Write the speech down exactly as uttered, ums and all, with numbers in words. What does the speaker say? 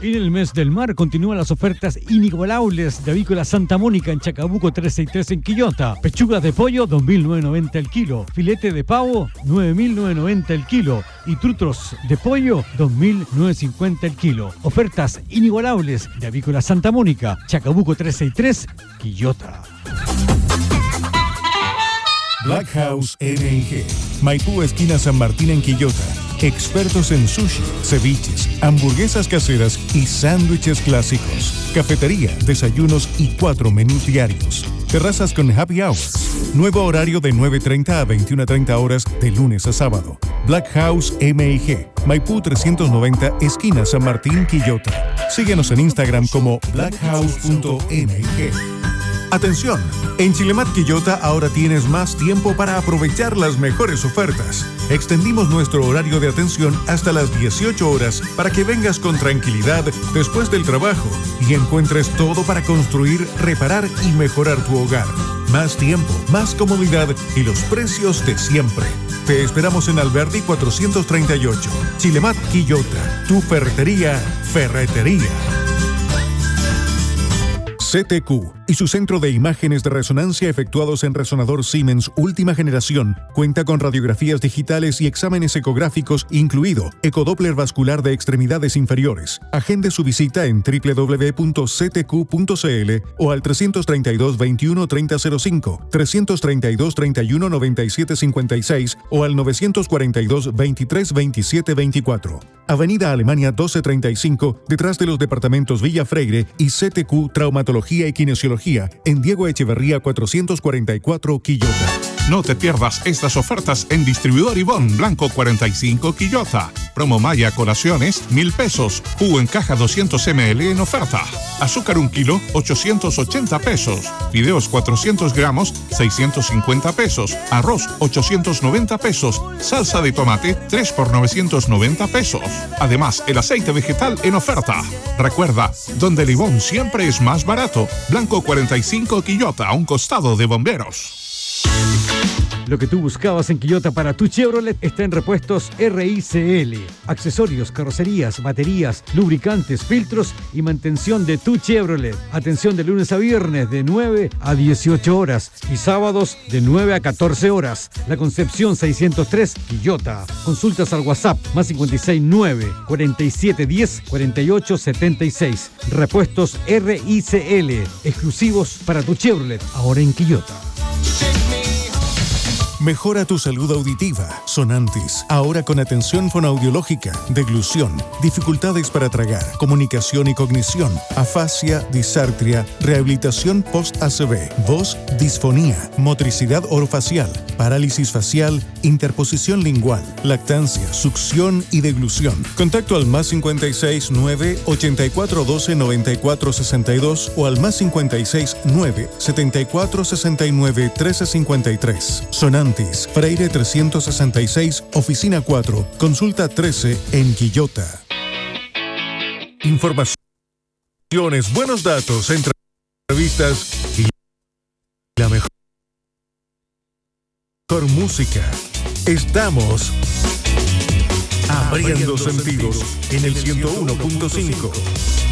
En el mes del mar continúan las ofertas inigualables de Avícola Santa Mónica en Chacabuco trescientos sesenta y tres en Quillota. Pechugas de pollo dos mil novecientos noventa el kilo. Filete de pavo nueve mil novecientos noventa el kilo. Y trutros de pollo dos mil novecientos cincuenta el kilo. Ofertas inigualables de Avícola Santa Mónica, Chacabuco trescientos sesenta y tres, Quillota. Black House N I G, Maipú esquina San Martín en Quillota. Expertos en sushi, ceviches, hamburguesas caseras y sándwiches clásicos. Cafetería, desayunos y cuatro menús diarios. Terrazas con happy hours. Nuevo horario de nueve y media a veintiuna y treinta horas de lunes a sábado. Black House M I G, Maipú trescientos noventa, esquina San Martín, Quillota. Síguenos en Instagram como black house punto m i g. Atención, en Chilemat Quillota ahora tienes más tiempo para aprovechar las mejores ofertas. Extendimos nuestro horario de atención hasta las dieciocho horas para que vengas con tranquilidad después del trabajo y encuentres todo para construir, reparar y mejorar tu hogar. Más tiempo, más comodidad y los precios de siempre. Te esperamos en Alberdi cuatrocientos treinta y ocho. Chilemat Quillota, tu ferretería, ferretería. C T Q y su centro de imágenes de resonancia efectuados en resonador Siemens última generación cuenta con radiografías digitales y exámenes ecográficos, incluido ecodoppler vascular de extremidades inferiores. Agende su visita en doble u doble u doble u punto c t q punto c l o al trescientos treinta y dos, veintiuno, treinta cero cinco, trescientos treinta y dos, treinta y uno, noventa y siete cincuenta y seis o al novecientos cuarenta y dos, veintitrés, veintisiete veinticuatro. Avenida Alemania doce treinta y cinco, detrás de los departamentos Villa Freire y C T Q Traumatología y Kinesiología en Diego Echeverría cuatrocientos cuarenta y cuatro, Quillota. No te pierdas estas ofertas en Distribuidor Ivón, Blanco cuarenta y cinco, Quillota. Promo Maya colaciones, mil pesos. Jugo en caja doscientos mililitros en oferta. Azúcar un kilo, ochocientos ochenta pesos. Fideos cuatrocientos gramos, seiscientos cincuenta pesos. Arroz, ochocientos noventa pesos. Salsa de tomate, tres por novecientos noventa pesos. Además, el aceite vegetal en oferta. Recuerda, donde el Ivón siempre es más barato. Blanco cuarenta y cinco, Quillota, a un costado de Bomberos. Lo que tú buscabas en Quillota para tu Chevrolet está en Repuestos R I C L. Accesorios, carrocerías, baterías, lubricantes, filtros y mantención de tu Chevrolet. Atención de lunes a viernes de nueve a dieciocho horas y sábados de nueve a catorce horas. La Concepción seiscientos tres, Quillota. Consultas al WhatsApp más cincuenta y seis nueve, cuarenta y siete diez, cuarenta y ocho setenta y seis. Repuestos R I C L. Exclusivos para tu Chevrolet. Ahora en Quillota. Mejora tu salud auditiva. Sonantis, ahora con atención fonoaudiológica, deglución, dificultades para tragar, comunicación y cognición, afasia, disartria, rehabilitación post-A C V, voz, disfonía, motricidad orofacial, parálisis facial, interposición lingual, lactancia, succión y deglución. Contacto al más cincuenta y seis nueve, ochenta y cuatro doce, noventa y cuatro sesenta y dos o al más cincuenta y seis nueve, setenta y cuatro sesenta y nueve, trece cincuenta y tres. Sonantis, Freire trescientos sesenta y seis, Oficina cuatro, Consulta trece en Quillota. Informaciones, buenos datos, entrevistas y la mejor música. Estamos abriendo sentidos en el ciento uno punto cinco.